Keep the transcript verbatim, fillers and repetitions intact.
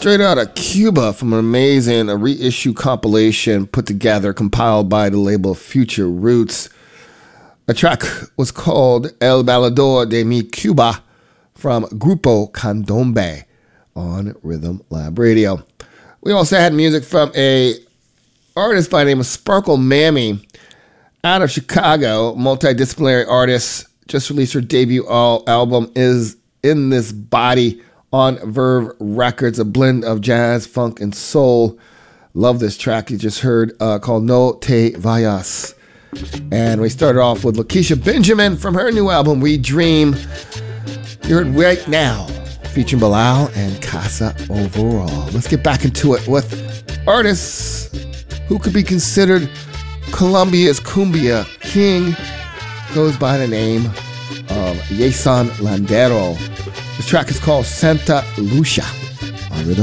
Straight out of Cuba from an amazing a reissue compilation put together, compiled by the label Future Roots. The track was called El Bailador de Mi Cuba from Grupo Candombe on Rhythm Lab Radio. We also had music from a artist by the name of Sparkle Mammy out of Chicago, multidisciplinary artist, just released her debut album Is In This Body on Verve Records, a blend of jazz, funk, and soul. Love this track you just heard uh, called No Te Vayas. And we started off with Lakeisha Benjamin from her new album We Dream. You heard Right Now featuring Bilal and Casa Overall. Let's get back into it with artists who could be considered Colombia's cumbia king. Goes by the name of Yason Landero. This track is called Santa Lucia on Rhythm